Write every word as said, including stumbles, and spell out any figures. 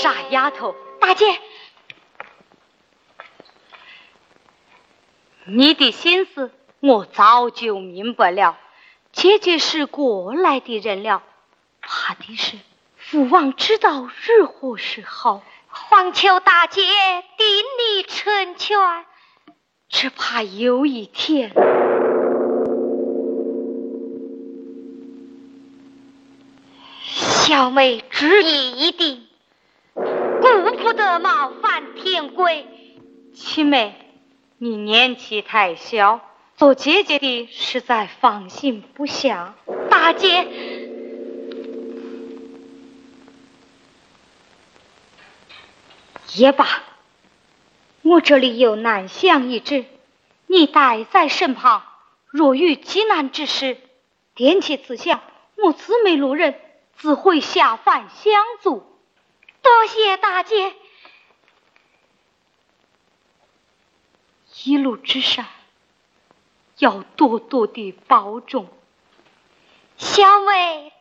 傻丫头， 大姐， 你的心思我早就明白了。姐姐是过来的人了，怕的是父王知道日何是好。 黄求大姐鼎力成全， 只怕有一天， 小妹旨意已定，顾不得冒犯天规。 七妹，你年纪太小，做姐姐的实在放心不下。 大姐， 也罢，我这里有南香一支，你带在身旁，若遇急难之时，掂起此香，我姊妹路人自会下凡相助。 多谢大姐。 一路之上要多多的保重。 小妹